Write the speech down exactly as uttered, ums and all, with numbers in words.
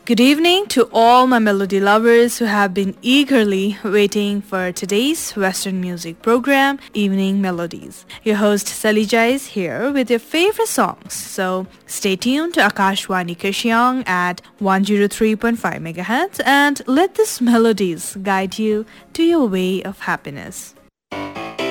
Good evening to all my melody lovers who have been eagerly waiting for today's Western music program, Evening Melodies. Your host Salija is here with your favorite songs. So stay tuned to Akashwani Kashyang at one oh three point five megahertz and let these melodies guide you to your way of happiness.